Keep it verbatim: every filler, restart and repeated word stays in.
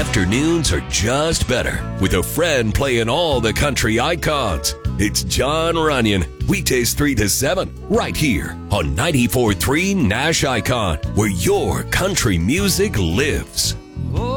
Afternoons are just better with a friend playing all the country icons. It's Jon Runyon, weekdays three to seven, right here on ninety-four point three Nash Icon, where your country music lives.